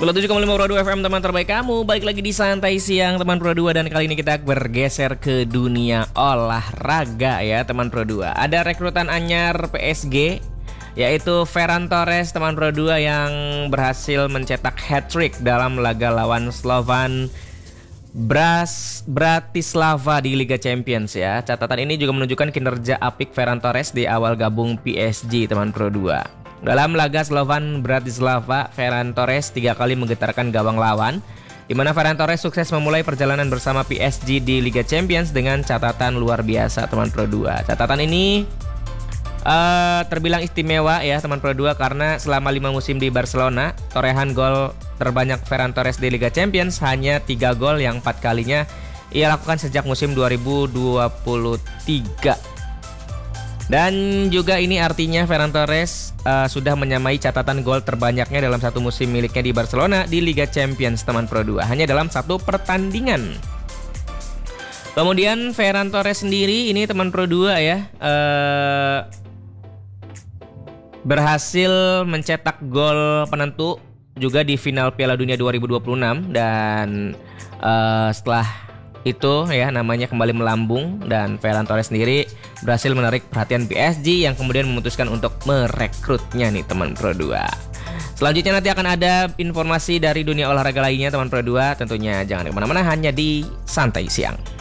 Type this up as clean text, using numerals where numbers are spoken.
97,5 Pro 2 FM, teman terbaik kamu. Balik lagi di Santai Siang teman Pro 2. Dan kali ini kita bergeser ke dunia olahraga ya teman Pro 2. Ada rekrutan anyar PSG, yaitu Ferran Torres teman Pro 2, yang berhasil mencetak hat-trick dalam laga lawan Slovan Bratislava di Liga Champions ya. Catatan ini juga menunjukkan kinerja apik Ferran Torres di awal gabung PSG teman Pro 2. Dalam laga Slovan Bratislava, Ferran Torres 3 kali menggetarkan gawang lawan, di mana Ferran Torres sukses memulai perjalanan bersama PSG di Liga Champions dengan catatan luar biasa teman Pro 2. Catatan ini terbilang istimewa ya teman Pro 2, karena selama 5 musim di Barcelona, torehan gol terbanyak Ferran Torres di Liga Champions hanya 3 gol yang 4 kalinya ia lakukan sejak musim 2023. Dan juga ini artinya Ferran Torres sudah menyamai catatan gol terbanyaknya dalam satu musim miliknya di Barcelona di Liga Champions teman Pro 2, hanya dalam satu pertandingan. Kemudian Ferran Torres sendiri ini teman Pro 2 ya, berhasil mencetak gol penentu juga di final Piala Dunia 2026, dan setelah itu ya namanya kembali melambung, dan Ferran Torres sendiri berhasil menarik perhatian PSG yang kemudian memutuskan untuk merekrutnya nih teman Pro 2. Selanjutnya nanti akan ada informasi dari dunia olahraga lainnya teman Pro 2, tentunya jangan kemana-mana, hanya di Santai Siang.